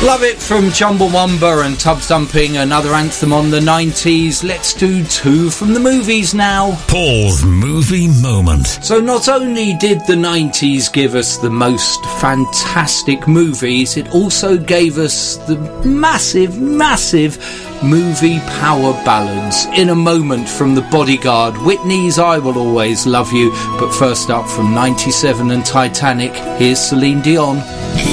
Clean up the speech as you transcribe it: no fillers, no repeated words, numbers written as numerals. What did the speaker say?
Love it from Chumbawamba and Tub Thumping, another anthem on the 90s. Let's do two from the movies now. Paul's Movie Moment. So not only did the 90s give us the most fantastic movies, it also gave us the massive movie power ballads. In a moment from The Bodyguard, Whitney's I Will Always Love You. But first up from 97 and Titanic, here's Celine Dion.